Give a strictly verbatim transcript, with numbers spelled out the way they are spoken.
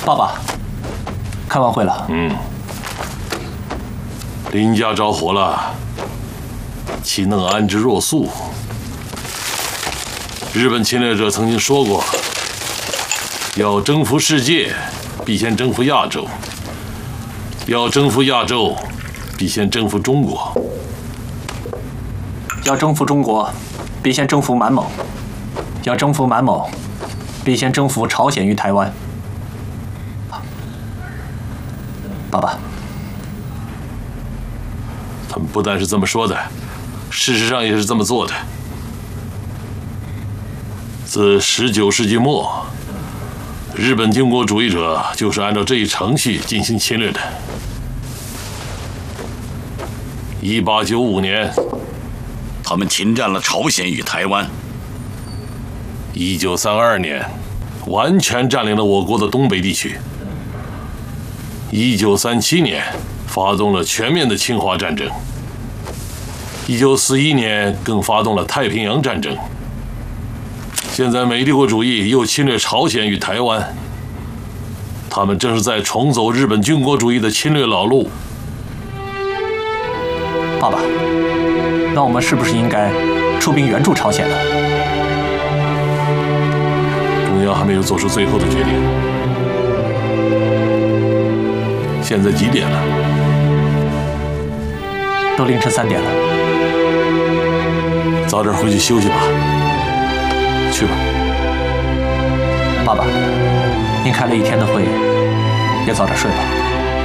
爸爸，开完会了。 嗯。林家着火了，岂能安之若素？日本侵略者曾经说过，要征服世界，必先征服亚洲；要征服亚洲，必先征服中国； 要征服中国，必先征服满蒙；要征服满蒙，必先征服朝鲜与台湾。爸爸， 他们不但是这么说的，事实上也是这么做的。自十九世纪末，日本军国主义者就是按照这一程序进行侵略的。一八九五年， 他们侵占了朝鲜与台湾。 一九三二年，完全占领了我国的东北地区。一九三七年，发动了全面的侵华战争。一九四一年，更发动了太平洋战争。现在美帝国主义又侵略朝鲜与台湾，他们正是在重走日本军国主义的侵略老路。 爸爸，那我们是不是应该出兵援助朝鲜呢？ 中央还没有做出最后的决定。现在几点了？ 都凌晨三点了。 早点回去休息吧。去吧。 爸爸，您开了一天的会，也早点睡吧。